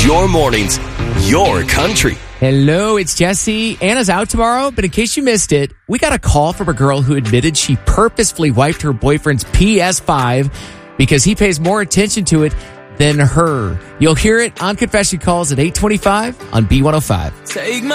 Your mornings, your country. Hello, it's Jesse. Anna's out tomorrow, but in case you missed it, we got a call from a girl who admitted she purposefully wiped her boyfriend's PS5 because he pays more attention to it than her. You'll hear it on Confession Calls at 8:25 on B105. Take my